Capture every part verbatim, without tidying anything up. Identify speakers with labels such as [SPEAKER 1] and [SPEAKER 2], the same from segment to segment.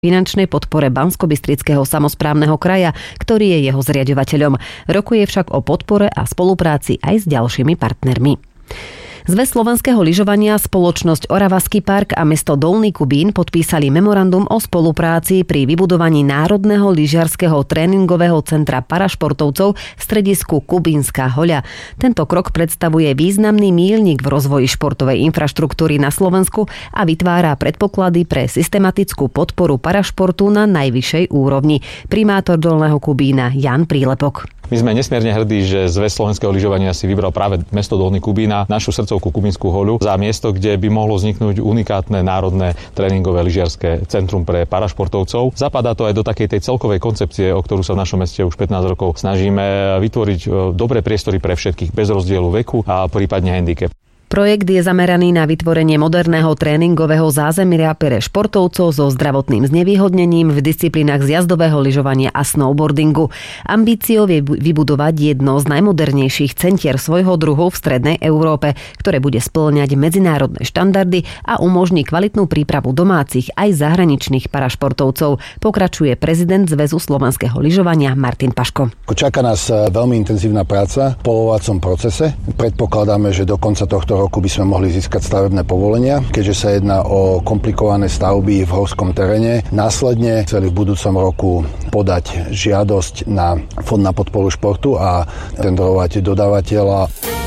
[SPEAKER 1] finančnej podpore Banskobystrického samosprávneho kraja, ktorý je jeho zriaďovateľom. Rokuje však o podpore a spolupráci aj s ďalšími partnermi. Zväz slovenského lyžovania, spoločnosť Oravský park a mesto Dolný Kubín podpísali memorandum o spolupráci pri vybudovaní Národného lyžiarskeho tréningového centra parašportovcov v stredisku Kubínska hoľa. Tento krok predstavuje významný míľnik v rozvoji športovej infraštruktúry na Slovensku a vytvára predpoklady pre systematickú podporu parašportu na najvyššej úrovni. Primátor Dolného Kubína Jan Prílepok.
[SPEAKER 2] My sme nesmierne hrdí, že Zväz slovenského lyžovania si vybral práve mesto Dolný Kubín, našu srdcovku Kubínsku hoľu, za miesto, kde by mohlo vzniknúť unikátne národné tréningové lyžiarske centrum pre parašportovcov. Zapadá to aj do takej tej celkovej koncepcie, o ktorú sa v našom meste už pätnásť rokov snažíme vytvoriť dobré priestory pre všetkých bez rozdielu veku a prípadne handicap.
[SPEAKER 1] Projekt je zameraný na vytvorenie moderného tréningového zázemia pre športovcov so zdravotným znevýhodnením v disciplínach zjazdového lyžovania a snowboardingu. Ambíciou je vybudovať jedno z najmodernejších centier svojho druhu v strednej Európe, ktoré bude spĺňať medzinárodné štandardy a umožní kvalitnú prípravu domácich aj zahraničných parašportovcov, pokračuje prezident Zväzu slovenského lyžovania Martin Paško.
[SPEAKER 3] Čaká nás veľmi intenzívna práca v povoľovacom procese. Predpokladáme, že do konca tohto roku by sme mohli získať stavebné povolenia, keďže sa jedná o komplikované stavby v horskom teréne. Následne chceli v budúcom roku podať žiadosť na Fond na podporu športu a tenderovať dodávateľa.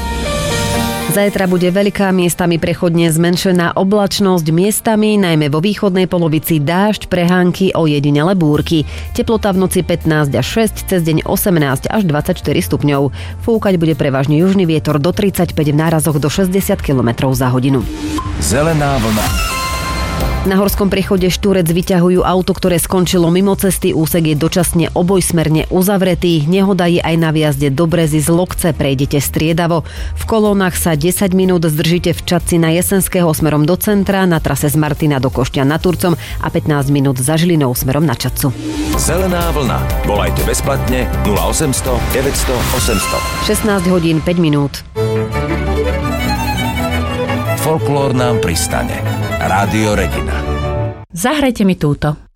[SPEAKER 1] Zajtra bude veľká, miestami prechodne zmenšená oblačnosť, miestami, najmä vo východnej polovici dážď, prehánky, ojedinele búrky. Teplota v noci pätnásť až šesť, cez deň osemnásť až dvadsaťštyri stupňov. Fúkať bude prevažne južný vietor do tridsaťpäť, v nárazoch do šesťdesiat kilometrov za hodinu.
[SPEAKER 4] Zelená vlna.
[SPEAKER 1] Na horskom prechode Štúrec vyťahujú auto, ktoré skončilo mimo cesty. Úsek je dočasne obojsmerne uzavretý. Nehoda je aj na viazde do Brezy z Lokce. Prejdete striedavo. V kolónach sa desať minút zdržíte v Čadci na Jesenského smerom do centra, na trase z Martina do Košťan nad Turcom a pätnásť minút za Žilinou smerom na Čadcu.
[SPEAKER 4] Zelená vlna. Volajte bezplatne nula osemsto deväťsto osemsto.
[SPEAKER 1] šestnásť hodín päť minút.
[SPEAKER 4] Folklór nám pristane. Rádio Regina.
[SPEAKER 5] Zahrajte mi túto.